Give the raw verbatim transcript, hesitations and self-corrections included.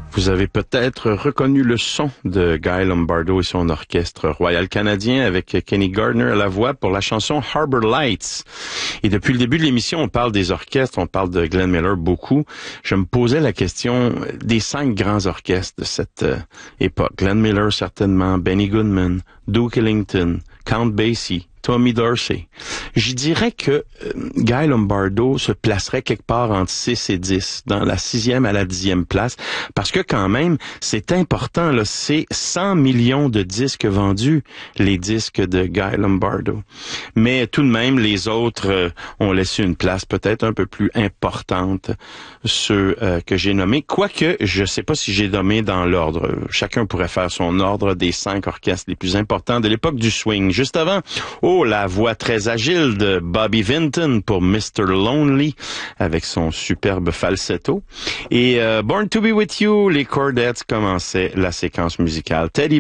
Vous avez peut-être reconnu le son de Guy Lombardo et son orchestre royal canadien avec Kenny Gardner à la voix pour la chanson Harbor Lights. Et depuis le début de l'émission, on parle des orchestres, on parle de Glenn Miller beaucoup. Je me posais la question des cinq grands orchestres de cette euh, époque. Glenn Miller certainement, Benny Goodman, Duke Ellington, Count Basie, Tommy Dorsey. Je dirais que euh, Guy Lombardo se placerait quelque part entre six et dix, dans la sixième à la dixième place, parce que quand même, c'est important, là, c'est cent millions de disques vendus, les disques de Guy Lombardo. Mais tout de même, les autres euh, ont laissé une place peut-être un peu plus importante, ceux euh, que j'ai nommés, quoique je sais pas si j'ai nommé dans l'ordre. Chacun pourrait faire son ordre des cinq orchestres les plus importants de l'époque du swing. Juste avant, oh, la voix très agile de Bobby Vinton pour mister Lonely avec son superbe falsetto. Et euh, Born to be with you, les Chordettes commençaient la séquence musicale. Teddy